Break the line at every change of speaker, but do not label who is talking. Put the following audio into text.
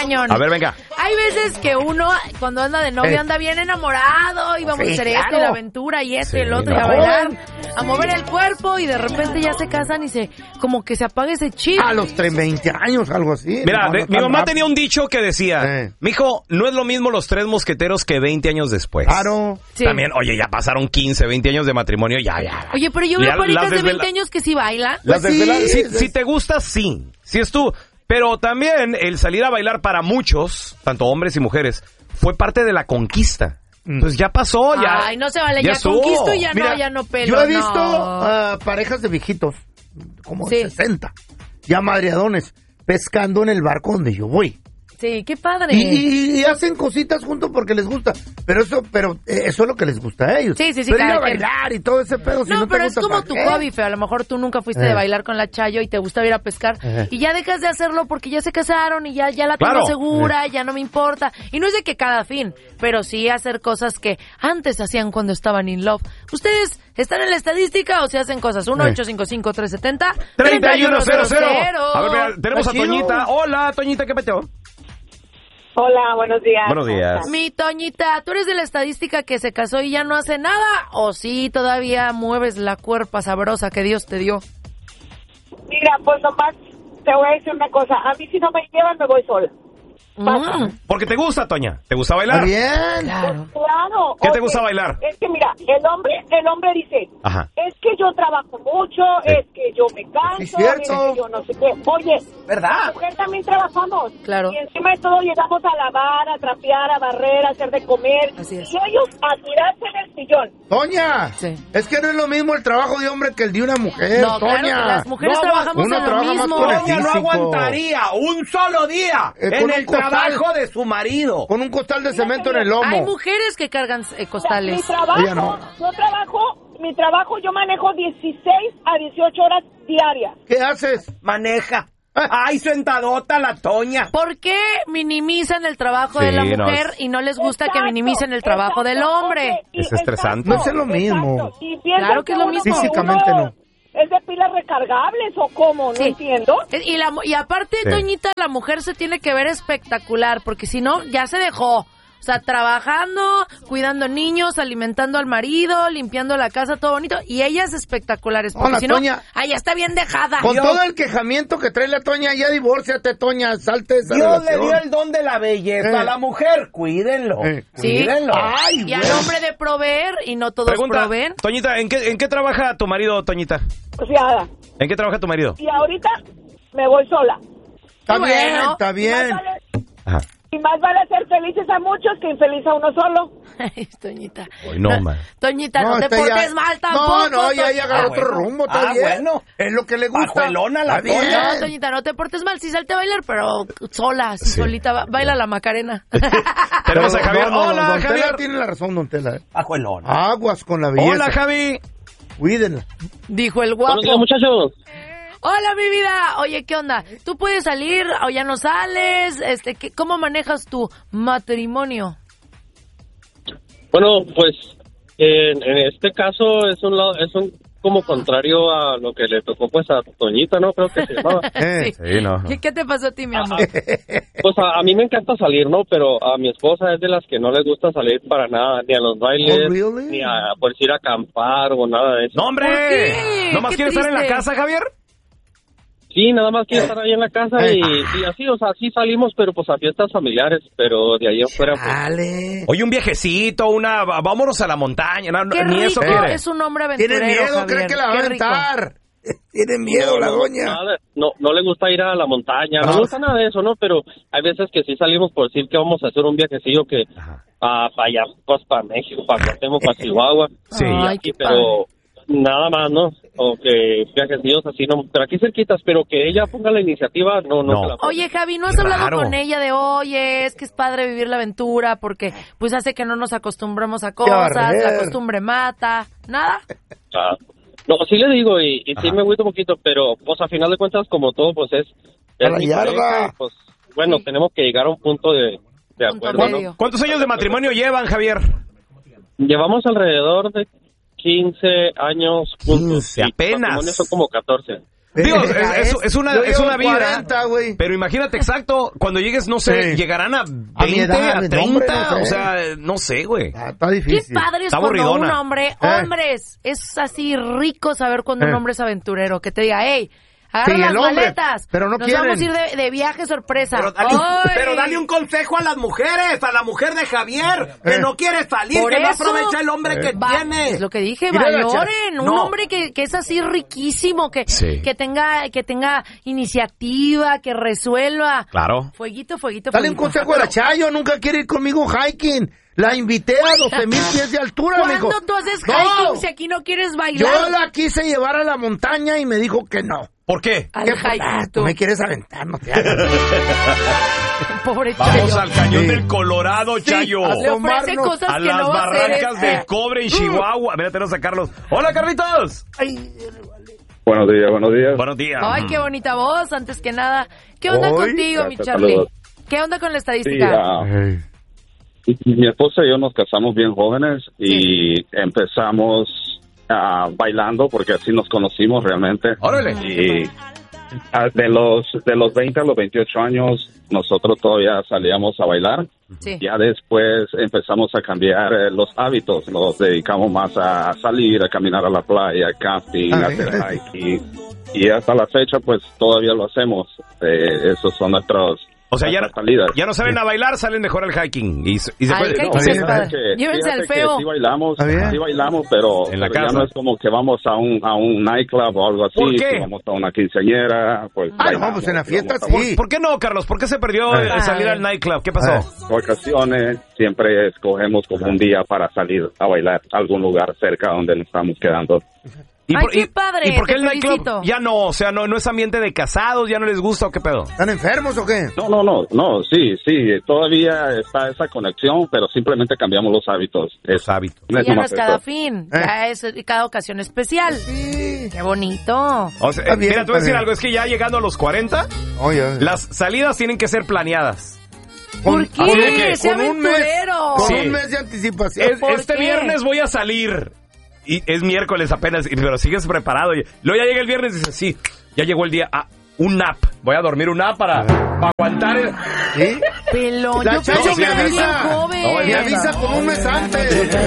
cañón.
A ver, venga.
Hay veces que uno, cuando anda de novio, anda bien enamorado y vamos a hacer esto y la aventura y esto y el otro y a bailar, a mover el cuerpo y de repente ya se casan y como que se apaga ese chip.
A los 20 años, algo así.
Mira, mi mamá tenía un dicho que decía, mijo, no es lo mismo los 3 mosqueteros que 20 años después.
Claro.
Sí.
También, oye, ya pasaron 15, 20 años de matrimonio, ya.
Oye, pero yo veo paritas de 20 años que sí bailan.
Las desveladas, si te gusta, sí. Si es tú. Pero también el salir a bailar para muchos, tanto hombres y mujeres, fue parte de la conquista. Pues ya pasó, ya.
Ay, no se vale, ya conquisto y ya. Mira, ya no pelo.
Yo he visto parejas de viejitos, como 60, ya madreadones, pescando en el barco donde yo voy.
Sí, qué padre.
Y hacen cositas juntos porque les gusta. Pero eso es lo que les gusta a ellos.
Sí.
Pero ir a bailar y todo ese pedo.
No, pero es como tu hobby, Feo. A lo mejor tú nunca fuiste de bailar con la Chayo y te gusta ir a pescar. Y ya dejas de hacerlo porque ya se casaron y ya la tengo segura, ya no me importa. Y no es de que cada fin, pero sí hacer cosas que antes hacían cuando estaban in love. ¿Ustedes están en la estadística o se hacen cosas?
1-855-370-3100. A ver, mira, tenemos a Toñita. Hola, Toñita, ¿qué peteo?
Hola, buenos días.
Buenos días.
Mi Toñita, ¿tú eres de la estadística que se casó y ya no hace nada? ¿O sí todavía mueves la cuerpa sabrosa que Dios te dio?
Mira, pues nomás te voy a decir una cosa. A mí si no me llevan, me voy sola.
Porque te gusta, Toña. ¿Te gusta bailar?
Bien.
Claro.
Claro.
¿Qué te gusta bailar?
Es que mira, el hombre dice,
Ajá.
es que yo trabajo mucho, es que yo me canso,
Sí, cierto.
es que yo no sé qué. Oye,
¿verdad?
la mujer también trabajamos.
Claro.
Y encima de todo llegamos a lavar, a trapear, a barrer, a hacer de comer.
Así es.
Y ellos a tirarse en el sillón.
Toña,
Sí.
es que no es lo mismo el trabajo de hombre que el de una mujer,
No,
Toña.
claro que las mujeres
No,
trabajamos
uno
en lo
trabaja más
mismo.
con el
Toña no
físico.
aguantaría un solo día
Con
en
un
el
costal.
trabajo de su marido.
Con un costal de cemento en el lomo.
Hay mujeres que cargan costales.
Mi trabajo,
Ella no.
mi trabajo yo manejo 16 a 18 horas diarias.
¿Qué haces?
Maneja. Ay, sentadota la Toña.
¿Por qué minimizan el trabajo de la mujer y no les gusta que minimicen el trabajo del hombre?
Es estresante.
No es lo mismo.
Y piensan
Claro que es lo
uno-
mismo.
Físicamente
uno
no.
¿Es de pilas recargables o cómo? No entiendo.
Y aparte,
Sí.
Toñita, la mujer se tiene que ver espectacular, porque si no, ya se dejó. O sea, trabajando, cuidando niños, alimentando al marido, limpiando la casa, todo bonito. Y ella es espectaculares, porque
Hola,
si no,
Toña.
ya está bien dejada.
Con todo el quejamiento que trae la Toña, ya divórciate, Toña, salte de esa
Dios
relación.
le dio el don de la belleza a la mujer. Cuídenlo.
Sí.
Cuídenlo.
Ay,
Y al
güey.
hombre de proveer, y no todos
Pregunta,
proveen.
Toñita, ¿en qué trabaja tu marido, Toñita?
O sea,
¿En qué trabaja tu marido?
y ahorita me voy sola.
Está
Bueno.
bien, está bien.
Ajá.
Y más vale ser felices a muchos que infeliz a uno solo.
Ay, Toñita.
Hoy no, man.
Toñita, no te
este
portes
ya-
mal tampoco.
No, ya agarró otro
bueno.
rumbo, está bien.
Bueno.
Es lo que le gusta.
Pajuelona la
Está bien.
Toña.
No, Toñita, no te portes mal. Sí, salte a bailar, pero sola,
Sí.
solita. Baila la Macarena.
Tenemos a Javier.
No,
Hola,
don
Javier.
Tela tiene la razón, don Tela.
Pajuelona.
Aguas con la belleza.
Hola, Javi.
Cuídenla.
Dijo el guapo.
Buenos días, muchachos.
Hola, mi vida. Oye, ¿qué onda? ¿Tú puedes salir o ya no sales? ¿Cómo manejas tu matrimonio?
Bueno, pues en este caso es un como contrario a lo que le tocó pues a Toñita, ¿no? Creo que se llamaba.
Sí, no.
¿Qué te pasó a ti, mi amor?
Pues a mí me encanta salir, ¿no? Pero a mi esposa es de las que no le gusta salir para nada, ni a los bailes,
Oh, really?
ni a por ir a acampar o nada de eso.
¡No, hombre!
¿Por qué?
¿No más
Qué
quieres estar en la
triste.
casa, Javier?
Sí, nada más quiero estar ahí en la casa y así, o sea, sí salimos, pero pues a fiestas familiares, pero de ahí afuera pues,
Dale.
Oye, un viajecito, vámonos a la montaña. No,
Qué
ni
rico,
eso quiere.
es un hombre aventurero,
Tiene miedo,
Javier.
cree que la va a
Qué rico.
aventar. Tiene miedo la doña.
nada, no le gusta ir a la montaña, no le gusta nada de eso, ¿no? Pero hay veces que sí salimos por decir que vamos a hacer un viajecillo que para allá, pues para México, para Cuauhtémoc, para Chihuahua.
Sí.
Ay,
Aquí,
qué
pero nada más, ¿no? O que viajecillos así, no, pero aquí cerquitas, pero que ella ponga la iniciativa, no.
No.
se la ponga.
Oye, Javi, ¿no has hablado
Raro.
con ella de, oye, es que es padre vivir la aventura porque pues hace que no nos acostumbremos a cosas,
barrer.
la costumbre mata? ¿Nada?
Ah, no, sí le digo y sí me agüito un poquito, pero pues a final de cuentas, como todo, pues es
A la
mi
yarda.
pareja, y, pues bueno, tenemos que llegar a un punto de
Punto
acuerdo,
medio.
¿no?
¿Cuántos años de matrimonio llevan, Javier?
Llevamos alrededor de 15 años juntos.
15,
y
apenas.
matrimonio son como 14.
Digo, es una vida.
40, güey.
Pero imagínate exacto, cuando llegues, no sé, llegarán a 20,
mi edad,
a 30,
hombre, no sé.
o sea, no sé, güey.
Está difícil.
Qué padre es
Está
cuando un
aburridona.
hombre, hombres, es así rico saber cuando un hombre es aventurero, que te diga, hey, agarra
Sí,
las
el hombre,
maletas,
pero no
nos
quieren.
vamos a ir de viaje sorpresa.
Pero dale un consejo a las mujeres, a la mujer de Javier, que no quiere salir,
Por
que no
eso,
aprovecha el hombre que tiene.
Es lo que dije,
Mira la
valoren, un
No.
hombre que es así riquísimo, que
Sí.
tenga iniciativa, que resuelva.
Claro.
Fueguito, fueguito,
Dale un
fueguito.
consejo a la Chayo, nunca quiere ir conmigo hiking. La invité a 12,000 pies de altura, me dijo.
¿Cuándo tú haces
No.
hiking si aquí no quieres bailar?
Yo la quise llevar a la montaña y me dijo que no.
¿Por qué?
Al
¿Qué?
hiking,
Tú
tú.
me quieres aventar, no te hagas.
Pobre
Vamos
Chayo.
al cañón
Sí.
del Colorado, Chayo.
a
Le ofrece
tomarnos
cosas
A
que
las
no va a hacer.
barrancas del cobre en Chihuahua. Mira, tenemos a Carlos. Hola, Carlitos.
Buenos días, buenos días.
Buenos días.
Ay, qué bonita voz, antes que nada. ¿Qué onda
Ay,
contigo, mi
gracias,
Charlie?
saludos.
¿Qué onda con la
Sí,
estadística?
mi esposa y yo nos casamos bien jóvenes y empezamos bailando porque así nos conocimos realmente.
Órale.
Y de los 20 a los 28 años nosotros todavía salíamos a bailar.
Sí.
Ya después empezamos a cambiar los hábitos, nos dedicamos más a salir, a caminar a la playa, camping, a hacer hiking. Y hasta la fecha pues todavía lo hacemos. Esos son nuestros
O sea,
salidas.
ya no salen a bailar, salen mejor al hiking. Y se
Al
puede.
hiking
No,
sí
sí.
es padre. Llévense al
fíjate
feo.
que sí bailamos, pero
En la
ya
casa.
no es como que vamos a un nightclub o algo así.
¿Por qué?
Si vamos a una quinceañera, pues
No,
bailamos.
pues en la fiesta
Si vamos
sí.
¿Por qué no, Carlos? ¿Por qué se perdió salir al nightclub? ¿Qué pasó?
a vacaciones, siempre escogemos como un día para salir a bailar a algún lugar cerca donde nos estamos quedando.
Ay, qué padre,
¿Y por qué
te
el nightclub
felicito.
ya no? O sea, no es ambiente de casados, ya no les gusta o qué pedo.
¿Están enfermos o qué?
No, sí, todavía está esa conexión, pero simplemente cambiamos los hábitos.
Es hábito.
No
Ya no
nomás
es cada
eso.
fin, ya es cada ocasión especial.
Sí.
Qué bonito.
O sea,
Está bien,
mira, te voy a
está
decir
bien.
algo, es que ya llegando a los 40,
Oye,
las salidas tienen que ser planeadas.
¿Por qué?
¿Con qué?
¡Sea
con un mes,
aventurero!
con
Sí.
un mes de anticipación.
¿Por
Este
qué?
viernes voy a salir. Y es miércoles apenas, pero sigues preparado. Y luego ya llega el viernes y dices, sí, ya llegó el día. Un nap. Voy a dormir un nap para aguantar el...
¿Sí?
Pelón,
La
yo
Chayo
pensé que
me
era bien
avisa.
joven.
Me avisa con un mes antes.